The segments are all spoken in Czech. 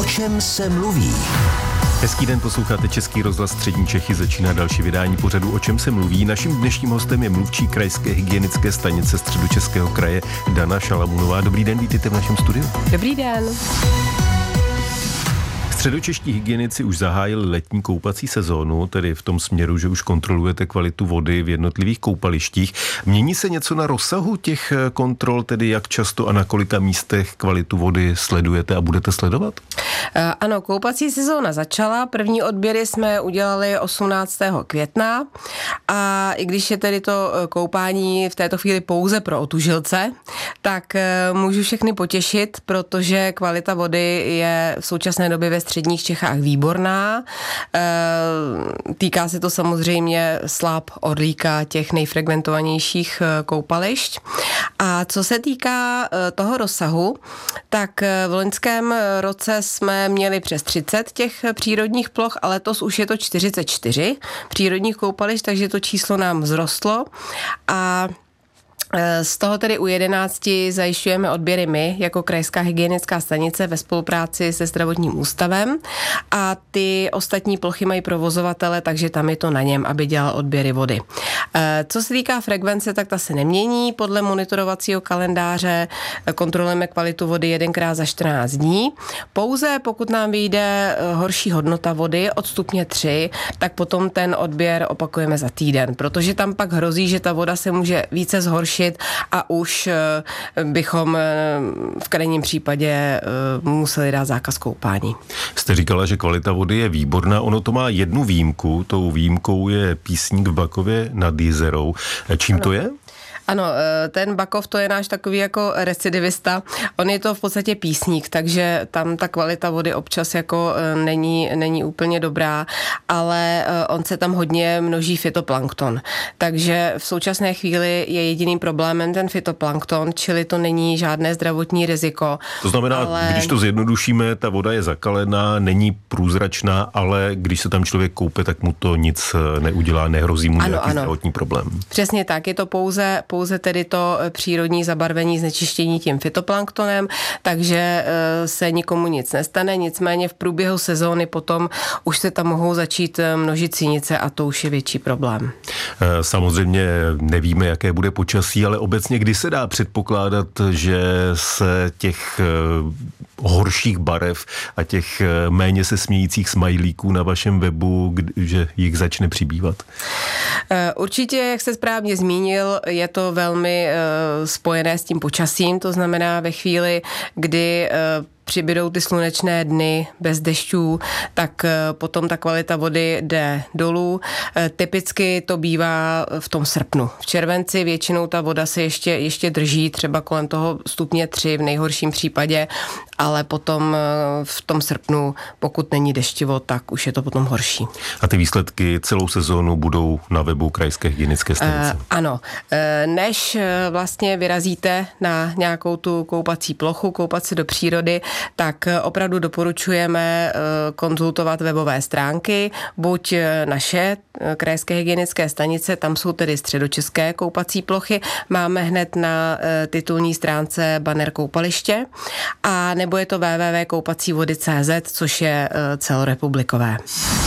čem se mluví? Hezký den, posloucháte Český rozhlas Střední Čechy, začíná další vydání pořadu O čem se mluví. Naším dnešním hostem je mluvčí krajské hygienické stanice Středočeského kraje Dana Šalamunová. Dobrý den, vítejte v našem studiu. Dobrý den. Středočeští hygienici už zahájili letní koupací sezónu, tedy v tom směru, že už kontrolujete kvalitu vody v jednotlivých koupalištích. Mění se něco na rozsahu těch kontrol, tedy jak často a na kolika místech kvalitu vody sledujete a budete sledovat? Ano, koupací sezóna začala. První odběry jsme udělali 18. května a i když je tedy to koupání v této chvíli pouze pro otužilce, tak můžu všechny potěšit, protože kvalita vody je v současné době ve středních Čechách výborná. Týká se to samozřejmě Slap, Orlíka, těch nejfrekventovanějších koupališť. A co se týká toho rozsahu, tak v loňském roce jsme měli přes 30 těch přírodních ploch a letos už je to 44 přírodních koupališť, takže to číslo nám vzrostlo a z toho tedy u 11 zajišťujeme odběry my jako krajská hygienická stanice ve spolupráci se zdravotním ústavem a ty ostatní plochy mají provozovatele, takže tam je to na něm, aby dělal odběry vody. Co se týká frekvence, tak ta se nemění. Podle monitorovacího kalendáře kontrolujeme kvalitu vody jedenkrát za 14 dní. Pouze pokud nám vyjde horší hodnota vody od stupně 3, tak potom ten odběr opakujeme za týden, protože tam pak hrozí, že ta voda se může více zhoršit a už bychom v krajním případě museli dát zákaz koupání. Jste říkala, že kvalita vody je výborná, ono to má jednu výjimku, tou výjimkou je Písník v Bakově nad Jizerou. Čím ano. To je? Ano, ten Bakov to je náš takový jako recidivista. On je to v podstatě písník, takže tam ta kvalita vody občas jako není úplně dobrá, ale on se tam hodně množí fytoplankton. Takže v současné chvíli je jediným problémem ten fytoplankton, čili to není žádné zdravotní riziko. To znamená, když to zjednodušíme, ta voda je zakalená, není průzračná, ale když se tam člověk koupe, tak mu to nic neudělá, nehrozí mu nějaký zdravotní problém. Přesně tak, je to pouze tedy to přírodní zabarvení znečištění tím fytoplanktonem, takže se nikomu nic nestane, nicméně v průběhu sezóny potom už se tam mohou začít množit sinice a to už je větší problém. Samozřejmě nevíme, jaké bude počasí, ale obecně kdy se dá předpokládat, že se těch horších barev a těch méně se smějících smajlíků na vašem webu, že jich začne přibývat? Určitě, jak jste správně zmínil, je to velmi spojené s tím počasím, to znamená ve chvíli, kdy přibydou ty slunečné dny bez dešťů, tak potom ta kvalita vody jde dolů. Typicky to bývá v tom srpnu. V červenci většinou ta voda se ještě drží, třeba kolem toho stupně 3 v nejhorším případě, ale potom v tom srpnu, pokud není deštivo, tak už je to potom horší. A ty výsledky celou sezónu budou na webu krajské hygienické stanice? Ano. Než vlastně vyrazíte na nějakou tu koupací plochu, koupat se do přírody, tak opravdu doporučujeme konzultovat webové stránky, buď naše krajské hygienické stanice, tam jsou tedy středočeské koupací plochy, máme hned na titulní stránce banner koupaliště, a nebo je to www.koupacívody.cz, což je celorepublikové.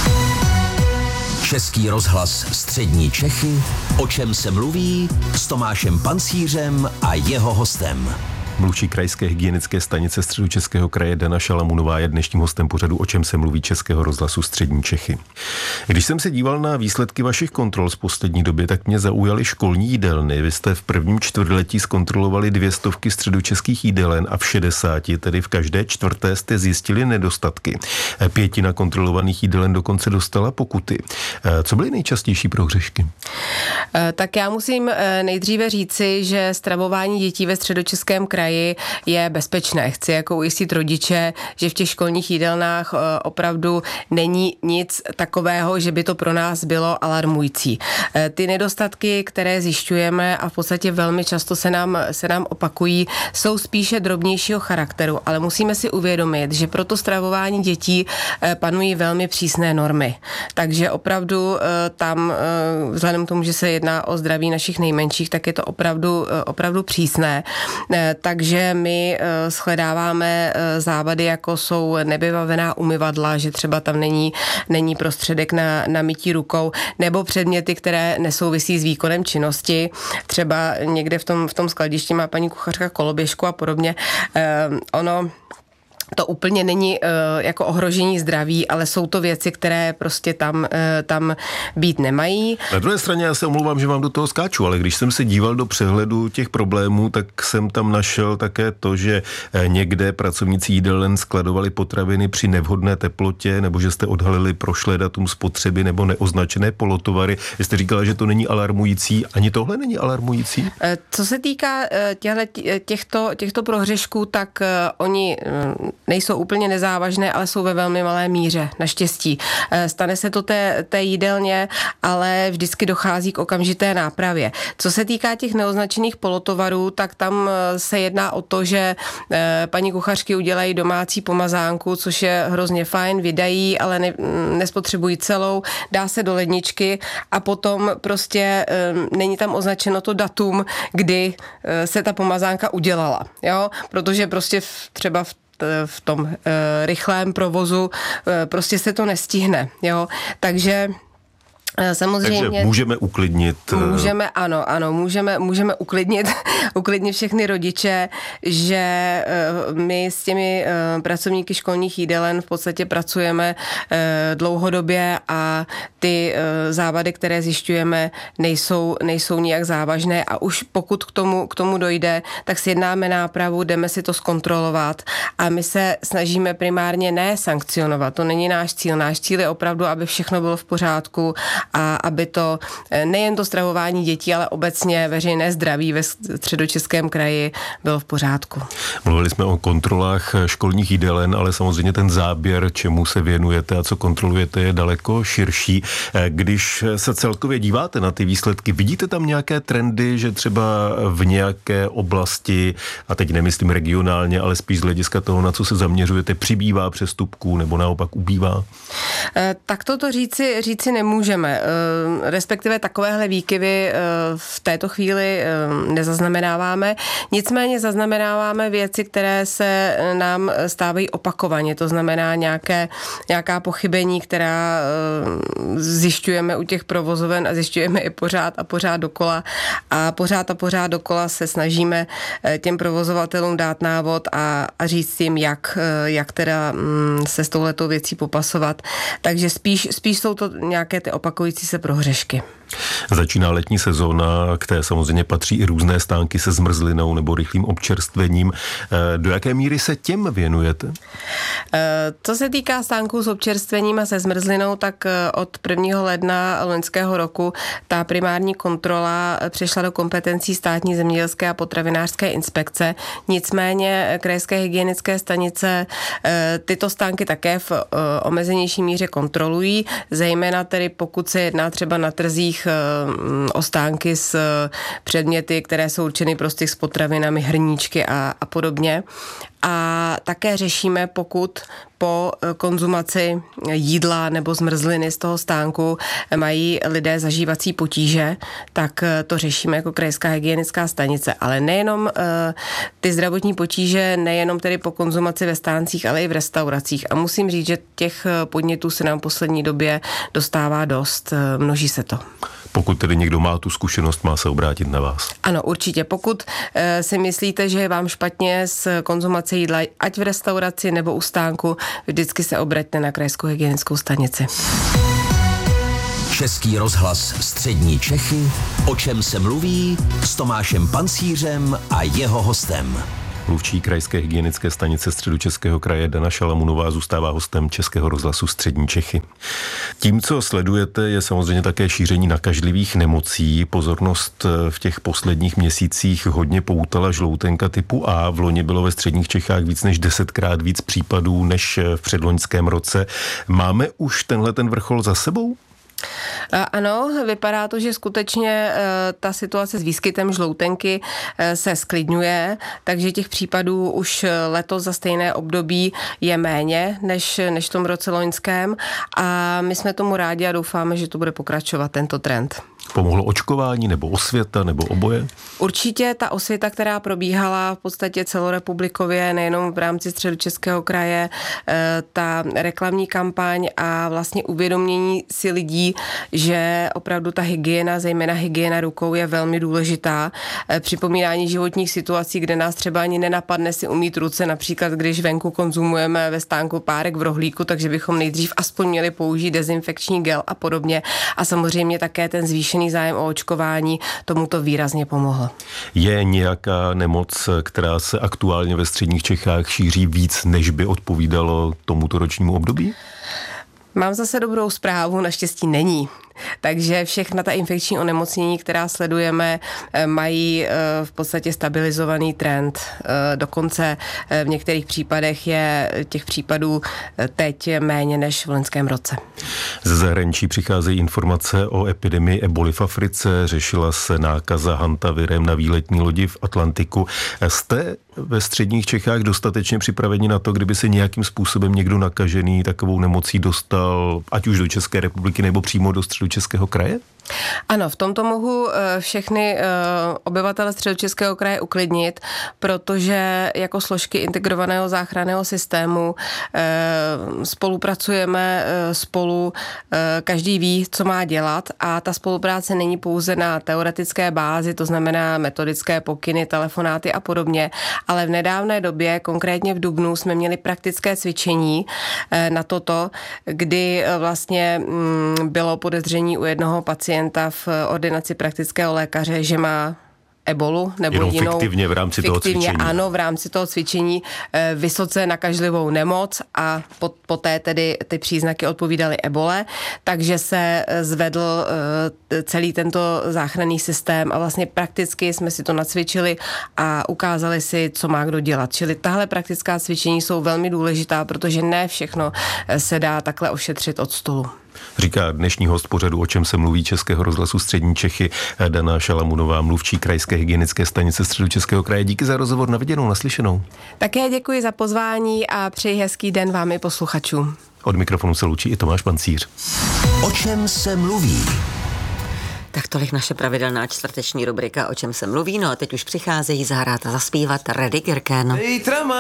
Český rozhlas Střední Čechy, o čem se mluví s Tomášem Pancířem a jeho hostem. Mluvčí krajské hygienické stanice Středočeského kraje Dana Šalamunová je dnešním hostem pořadu O čem se mluví Českého rozhlasu Střední Čechy. Když jsem se díval na výsledky vašich kontrol z poslední doby, tak mě zaujaly školní jídelny. Vy jste v prvním čtvrtletí zkontrolovali 200 středočeských jídelen a v 60, tedy v každé čtvrté, jste zjistili nedostatky. 1/5 kontrolovaných jídelen dokonce dostala pokuty. Co byly nejčastější prohřešky? Tak já musím nejdříve říci, že stravování dětí ve Středočeském kraji je bezpečné. Chci jako ujistit rodiče, že v těch školních jídelnách opravdu není nic takového, že by to pro nás bylo alarmující. Ty nedostatky, které zjišťujeme a v podstatě velmi často se nám opakují, jsou spíše drobnějšího charakteru, ale musíme si uvědomit, že pro to stravování dětí panují velmi přísné normy. Takže opravdu tam, vzhledem k tomu, že se jedná o zdraví našich nejmenších, tak je to opravdu přísné. Takže takže my shledáváme závady, jako jsou nevybavená umyvadla, že třeba tam není prostředek na mytí rukou, nebo předměty, které nesouvisí s výkonem činnosti. Třeba někde v tom skladišti má paní kuchařka koloběžku a podobně. Ono to úplně není jako ohrožení zdraví, ale jsou to věci, které prostě tam být nemají. Na druhé straně já se omlouvám, že vám do toho skáču, ale když jsem se díval do přehledu těch problémů, tak jsem tam našel také to, že někde pracovníci jídelen skladovali potraviny při nevhodné teplotě, nebo že jste odhalili prošlé datum spotřeby nebo neoznačené polotovary. Vy jste říkala, že to není alarmující. Ani tohle není alarmující? Co se týká těchto prohřešků, tak oni nejsou úplně nezávažné, ale jsou ve velmi malé míře, naštěstí. Stane se to té jídelně, ale vždycky dochází k okamžité nápravě. Co se týká těch neoznačených polotovarů, tak tam se jedná o to, že paní kuchařky udělají domácí pomazánku, což je hrozně fajn, vydají, ale nespotřebují celou, dá se do ledničky a potom prostě není tam označeno to datum, kdy se ta pomazánka udělala, jo? Protože prostě třeba v tom rychlém provozu prostě se to nestihne, jo, takže samozřejmě. Takže můžeme uklidnit. Můžeme uklidnit všechny rodiče, že my s těmi pracovníky školních jídelen v podstatě pracujeme dlouhodobě a ty závady, které zjišťujeme, nejsou nijak závažné a už pokud k tomu dojde, tak sjednáme nápravu, jdeme si to zkontrolovat a my se snažíme primárně ne sankcionovat, to není náš cíl. Náš cíl je opravdu, aby všechno bylo v pořádku a aby to nejen to stravování dětí, ale obecně veřejné zdraví ve Středočeském kraji bylo v pořádku. Mluvili jsme o kontrolách školních jídelen, ale samozřejmě ten záběr, čemu se věnujete a co kontrolujete, je daleko širší. Když se celkově díváte na ty výsledky, vidíte tam nějaké trendy, že třeba v nějaké oblasti, a teď nemyslím regionálně, ale spíš z hlediska toho, na co se zaměřujete, přibývá přestupků nebo naopak ubývá? Tak to říci nemůžeme. Respektive takovéhle výkyvy v této chvíli nezaznamenáváme. Nicméně zaznamenáváme věci, které se nám stávají opakovaně. To znamená nějaká pochybení, která zjišťujeme u těch provozoven a zjišťujeme i pořád dokola. A pořád dokola se snažíme těm provozovatelům dát návod a říct jim, jak teda se s touhletou věcí popasovat. Takže spíš jsou to nějaké ty opakující se prohřešky. Začíná letní sezóna, které samozřejmě patří i různé stánky se zmrzlinou nebo rychlým občerstvením. Do jaké míry se těm věnujete? Co se týká stánků s občerstvením a se zmrzlinou, tak od 1. ledna loňského roku ta primární kontrola přešla do kompetencí Státní zemědělské a potravinářské inspekce. Nicméně krajské hygienické stanice tyto stánky také v omezenější míře kontrolují, zejména tedy pokud se jedná třeba na trzích o stánky s předměty, které jsou určeny pro styk s potravinami, hrníčky a podobně. A také řešíme, pokud po konzumaci jídla nebo zmrzliny z toho stánku mají lidé zažívací potíže, tak to řešíme jako krajská hygienická stanice. Ale nejenom ty zdravotní potíže, nejenom tedy po konzumaci ve stáncích, ale i v restauracích. A musím říct, že těch podnětů se nám v poslední době dostává dost. Množí se to. Pokud tedy někdo má tu zkušenost, má se obrátit na vás. Ano, určitě. Pokud si myslíte, že je vám špatně s konzumací jídla, ať v restauraci nebo u stánku, vždycky se obraťte na krajskou hygienickou stanici. Český rozhlas Střední Čechy, o čem se mluví, s Tomášem Pancířem a jeho hostem. Mluvčí krajské hygienické stanice Středočeského kraje Dana Šalamunová zůstává hostem Českého rozhlasu Střední Čechy. Tím, co sledujete, je samozřejmě také šíření nakažlivých nemocí. Pozornost v těch posledních měsících hodně poutala žloutenka typu A. V loni bylo ve středních Čechách víc než 10krát víc případů než v předloňském roce. Máme už tenhle ten vrchol za sebou? Ano, vypadá to, že skutečně ta situace s výskytem žloutenky se zklidňuje, takže těch případů už letos za stejné období je méně než v tom roce loňském a my jsme tomu rádi a doufáme, že to bude pokračovat tento trend. Pomohlo očkování nebo osvěta nebo oboje? Určitě ta osvěta, která probíhala v podstatě celorepublikově, nejenom v rámci Středočeského kraje, ta reklamní kampaň a vlastně uvědomění si lidí, že opravdu ta hygiena, zejména hygiena rukou, je velmi důležitá. Připomínání životních situací, kde nás třeba ani nenapadne si umýt ruce, například když venku konzumujeme ve stánku párek v rohlíku, takže bychom nejdřív aspoň měli použít dezinfekční gel a podobně. A samozřejmě také ten zvýšený zájem o očkování tomuto výrazně pomohl. Je nějaká nemoc, která se aktuálně ve středních Čechách šíří víc, než by odpovídalo tomuto ročnímu období? Mám zase dobrou zprávu, naštěstí není. Takže všechna ta infekční onemocnění, která sledujeme, mají v podstatě stabilizovaný trend. Dokonce v některých případech je těch případů teď méně než v loňském roce. Ze zahraničí přicházejí informace o epidemii eboli v Africe. Řešila se nákaza hantavirem na výletní lodi v Atlantiku. Jste ve středních Čechách dostatečně připraveni na to, kdyby se nějakým způsobem někdo nakažený takovou nemocí dostal, ať už do České republiky nebo přímo do Středočeského kraje? Ano, v tomto mohu všechny obyvatele Středočeského kraje uklidnit, protože jako složky integrovaného záchranného systému spolupracujeme spolu, každý ví, co má dělat a ta spolupráce není pouze na teoretické bázi, to znamená metodické pokyny, telefonáty a podobně, ale v nedávné době, konkrétně v dubnu, jsme měli praktické cvičení na toto, kdy vlastně bylo podezření u jednoho pacienta v ordinaci praktického lékaře, že má ebolu nebo jenom jinou. Fiktivně v rámci toho cvičení. Ano, v rámci toho cvičení vysoce nakažlivou nemoc a poté tedy ty příznaky odpovídaly ebole, takže se zvedl celý tento záchranný systém a vlastně prakticky jsme si to nacvičili a ukázali si, co má kdo dělat. Čili tahle praktická cvičení jsou velmi důležitá, protože ne všechno se dá takhle ošetřit od stolu. Říká dnešní host pořadu O čem se mluví Českého rozhlasu Střední Čechy, Dana Šalamunová, mluvčí Krajské hygienické stanice Středočeského kraje. Díky za rozhovor, na viděnou, naslyšenou. Také děkuji za pozvání a přeji hezký den vám i posluchačům. Od mikrofonu se loučí i Tomáš Pancíř. O čem se mluví? Tak tolik naše pravidelná čtvrteční rubrika O čem se mluví. No a teď už přicházejí zahrát a zaspívat Reddy Kirken.